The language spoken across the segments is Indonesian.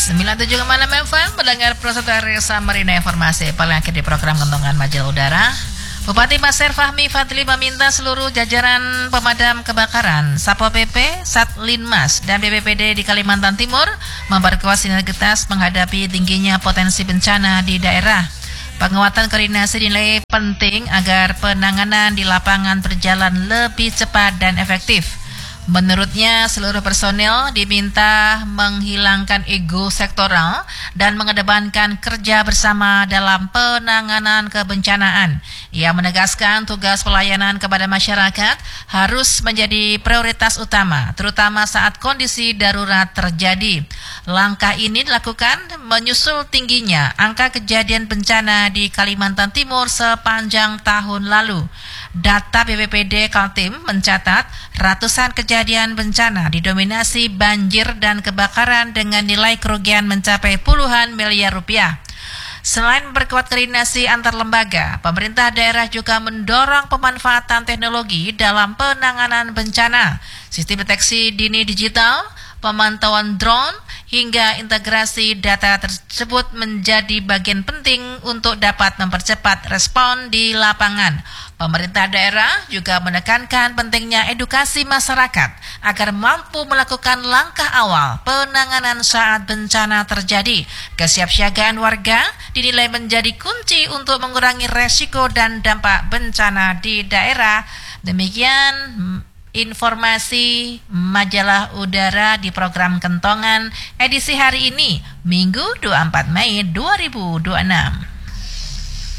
97,6 FM mendengar Prosotari Samarinda informasi paling akhir di program Kentongan Majalah Udara. Bupati Pasir Fahmi Fadli meminta seluruh jajaran pemadam kebakaran, Satpol PP, Satlinmas, dan BPBD di Kalimantan Timur memperkuat sinergitas menghadapi tingginya potensi bencana di daerah. Penguatan koordinasi dinilai penting agar penanganan di lapangan berjalan lebih cepat dan efektif. Menurutnya, seluruh personel diminta menghilangkan ego sektoral dan mengedepankan kerja bersama dalam penanganan kebencanaan. Ia menegaskan tugas pelayanan kepada masyarakat harus menjadi prioritas utama, terutama saat kondisi darurat terjadi. Langkah ini dilakukan menyusul tingginya angka kejadian bencana di Kalimantan Timur sepanjang tahun lalu. Data BPBD Kaltim mencatat ratusan kejadian bencana didominasi banjir dan kebakaran dengan nilai kerugian mencapai puluhan miliar rupiah. Selain memperkuat koordinasi antar lembaga, pemerintah daerah juga mendorong pemanfaatan teknologi dalam penanganan bencana, sistem deteksi dini digital, pemantauan drone, hingga integrasi data tersebut menjadi bagian penting untuk dapat mempercepat respon di lapangan. Pemerintah daerah juga menekankan pentingnya edukasi masyarakat agar mampu melakukan langkah awal penanganan saat bencana terjadi. Kesiapsiagaan warga dinilai menjadi kunci untuk mengurangi resiko dan dampak bencana di daerah. Demikian informasi Majalah Udara di program Kentongan edisi hari ini, Minggu 24 Mei 2026.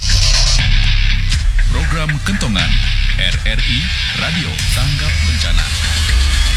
Program Kentongan RRI Radio Tanggap Bencana.